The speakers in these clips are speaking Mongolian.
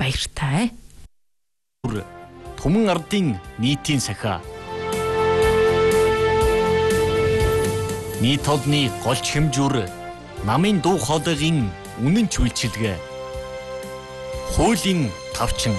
баяртай. Түмэн ардын нийтийн сахиа. Нийт олны голч хэмжүүр намын дуу хоолойгийн үнэн ч үйлчилгээ. Хуулийн тавчин.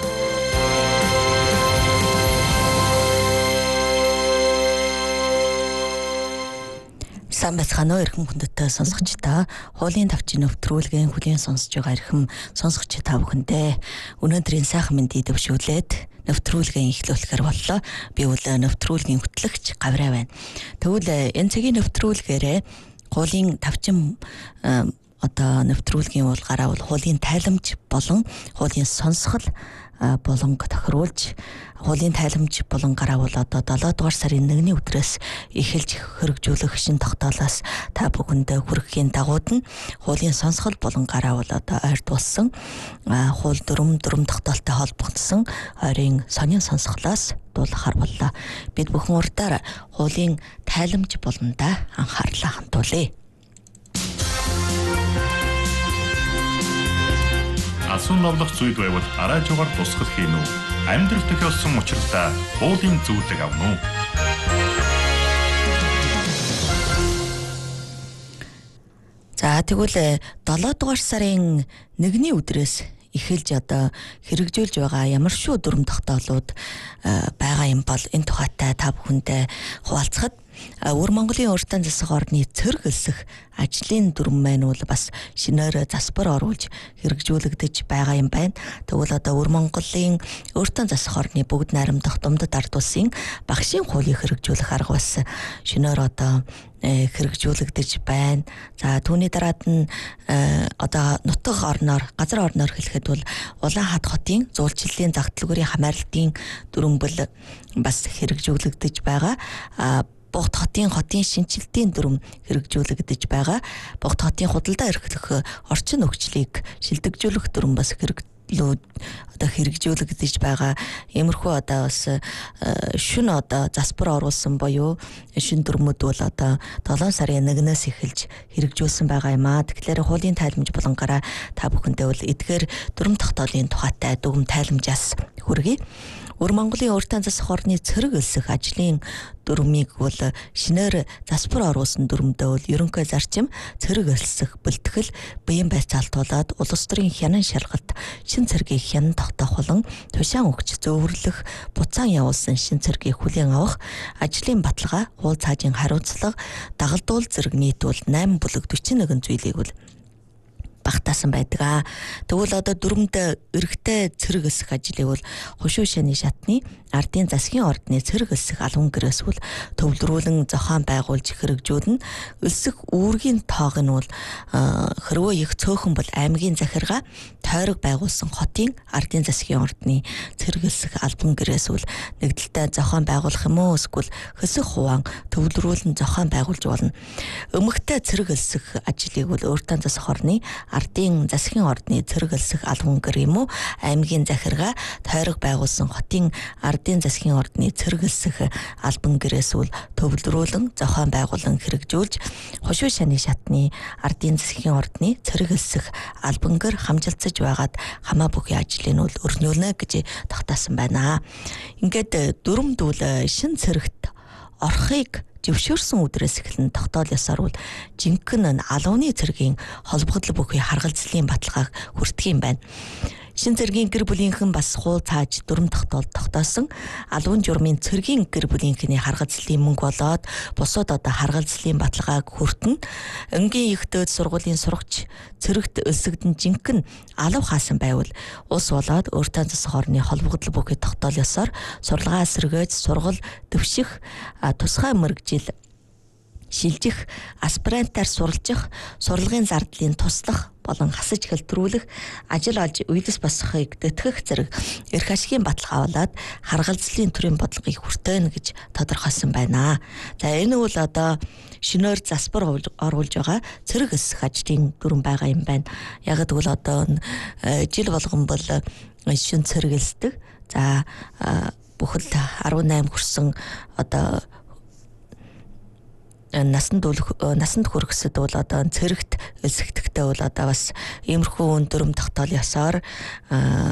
Сайн байцгаана уу эрхэм хүндэт сонсогчдоо. Хуулийн тавчин өвтрүүлгийн хүлээн сонсож байгаа эрхэм сонсогч та бүхэндээ өнөөдрийн сайхан мэндийг дэвшүүлээд нэвтрүүлгийн эхлүүлэхээр боллоо. Би бол нэвтрүүлгийн хөтлөгч Гавраа байна. Тэгвэл энэ цагийн нэвтрүүлгээрээ хуулийн тавчин нэвтрүүлгийн уулгаараа бол хуулийн тайламж болон хуулийн сонсгол болонг тохируулж хуулийн тайламж болон гараа бол 7 дугаар сарын 1-ний өдрөөс эхэлж хэрэгжүүлэх шин тогтоолоос та бүхэндээ хүрэхийн дагууд нь хуулийн сонсгол болон гараа бол ойрд болсон хууль дүрм тогтоолтой холбогдсон ойрын сонин сонсголоос дуулахар боллоо. Бид бүхэн урдаар хуулийн тайламж болондоо анхаарлаа хандуулъя. Асуун новлох зүйл байвал араажгаар тусгал хийн үү? Амьдрал тохиолсон учиртай хуулийн зөвлөг авна уу? За тэгвэл 7 дугаар сарын 1-ний өдрөөс эхэлж хэрэгжүүлж байгаа ямар шүү дүрм тогтоолууд байгаа юм бол энэ тухайтай та бүхэндээ хуваалцахад Өвөр Монголын урьдчилан засаг орны цэрэг өлсөх ажлын дүрм маань бол бас шинээр засбар оруулж хэрэгжүүлэгдэж байгаа юм байна. Тэгвэл Өвөр Монголын урьдчилан засаг орны бүгд найрамдах Думдад ард улсын багшийн хуулийг хэрэгжүүлэх арга бас шинээр хэрэгжүүлэгдэж байна. За түүний дараад нь нутаг орноор газар орноор хэлэхэд бол Улаанхаат хотын зуулчлалын загталгүйрийн хамаарлалтын дүрм бол бас хэрэгжүүлэгдэж байгаа. Богд хотын шинжилтийн дүрм хэрэгжүүлэгдэж байгаа. Богд хотын худалдаа эрхлэх орчин нөхцөлийг шилдэгжүүлэх дүрм бас хэрэгжүүлэгдэж байгаа. Иймэрхүү бас шүн засбар оруулсан буюу шүн дүрмүүд бол 7 сарын 1-ээс эхэлж хэрэгжүүлсэн байгаа юм аа. Тэгэхээр хуулийн тайламж болон гараа та бүхэндээ бол эдгээр дүрм тогтоолын тухайтай дүгм тайламжаас хүргэе. Өвөр Монголын урьдчилан засаг орны цэрэг өлсөх ажлын дүрмийг бол шинээр засбар оруулсан дүрмдээ бол ерөнхий зарчим цэрэг өлсөх бэлтгэл биеийн байцаалтуулаад улс төрийн хянан шалгалт шин цэргийн хянан тогтоох болон тушаан өгч зөвөрлөх буцаан явуулсан шин цэргийг хүлээн авах ажлын баталгаа хууль цаажийн хариуцлага дагалдуул зэрэг нийт бол 8 бүлэг 41 зүйлийг бол багтаасан байдаг. Тэгвэл дүрмд эрэгтэй цэрэг өлсөх ажлыг бол хушуу шаны шатны ардын засгийн ордны цэрэг өлсөх албан гэрээс бол төвлөрүүлэн зохион байгуулж хэрэгжүүлнэ. Өлсөх үүргийн тоог нь бол хэрвээ их цөөхөн бол аймгийн захиргаа тойрог байгуулсан хотын ардын засгийн ордны цэрэг өлсөх албан гэрээс бол нэгдэлтэй зохион байгуулах юм уу эсвэл хөсөх хуваан төвлөрүүлэн зохион байгуулж болно. Өмгтэй цэрэг өлсөх ажлыг бол урьдчилан засаг орны ардын засгийн ордны цэрэг өлсөх албан гэр юм уу аймгийн захиргаа тойрог байгуулсан хотын ардын засгийн ордны цэрэг өлсөх албан гэрээс бол төвлөрүүлэн зохион байгуулан хэрэгжүүлж хушуу шаны шатны ардын засгийн ордны цэрэг өлсөх албан гэр хамжилцаж байгаад хамаа бүхий ажлыг нь бол өрнүүлнэ гэж тогтоосон байна. Ингээд дүрмд бол шин цэрэгт орохыг зөвшөөрсөн өдрөөс эхлэн тогтоол ёсоор бол жинхэнэ алууны цэргийн холбогдол бүхий харгалзлын баталгааг хүртэх юм байна. Шин цэргийн гэр бүлийнхэн бас хууль цааж дүрм тогтоол тогтоосон алуун журмын цэргийн гэр бүлийнхний харгалзлын мөнгө болоод бусад харгалзлын баталгааг хүртэн. Энгийн их дээд сургуулийн сурагч цэрэгт өлсгдэн жинхэнэ алав хаасан байвал ус болоод урьдчилан засаг орны холбогдол бүхий тогтоол ёсоор сурлагаа сэргээж сургал дэвших тусгай мэргэжил шилжих, аспирантаар суралцах, сурлагын зардлын туслах болон хасаж хэлтрүүлэх, ажил олж үйлс босгохыг тэтгэх зэрэг эрх ашигын баталгаа болоод харгалзлын төрийн бодлогыг хүртээнэ гэж тодорхойлсон байна. За энэ бол шинээр засбар оруулж байгаа цэрэг өлсөх ажлын дүрм байгаа юм байна. Яг тэгвэл жил болгон бол шин цэрэг өлсдөг. За бүхэл 18 хүрсэн насанд хүрэхсэд бол цэрэгт өлсгдөхтэй бол бас иймэрхүү дүрм тогтоол ёсоор